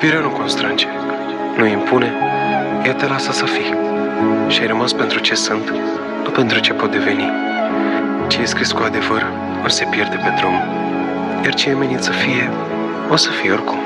Iubirea nu constrânge, nu impune, ea te lasă să fii. Și ai rămas pentru ce sunt, nu pentru ce pot deveni. Ce e scris cu adevăr, o se pierde pe drum, iar ce e menit să fie, o să fie oricum.